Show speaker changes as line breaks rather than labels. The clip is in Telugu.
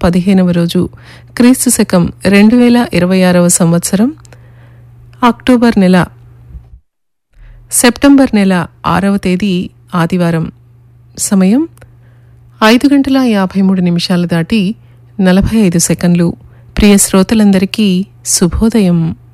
15వ రోజు, క్రీస్తు శకం 2026వ సంవత్సరం సెప్టెంబర్ నెల 6వ తేదీ ఆదివారం. సమయం 5:53 దాటి 45 సెకండ్లు. ప్రియ శ్రోతలందరికీ శుభోదయం.